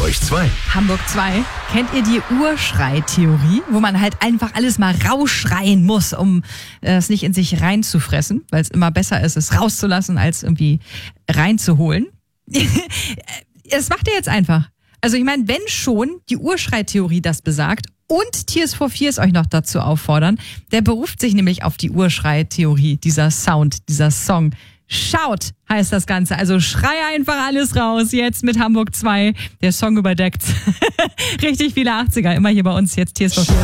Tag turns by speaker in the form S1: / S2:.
S1: euch zwei.
S2: Hamburg 2. Kennt ihr die Urschrei-Theorie, wo man halt einfach alles mal rausschreien muss, um es nicht in sich reinzufressen, weil es immer besser ist, es rauszulassen, als irgendwie reinzuholen? Das macht ihr jetzt einfach. Also ich meine, wenn schon die Urschrei-Theorie das besagt und Tears for Fears euch noch dazu auffordern, der beruft sich nämlich auf die Urschrei-Theorie, dieser Sound, dieser Song. Shout heißt das Ganze. Also schrei einfach alles raus jetzt mit Hamburg 2. Der Song überdeckt richtig viele 80er. Immer hier bei uns jetzt Tears for Fears.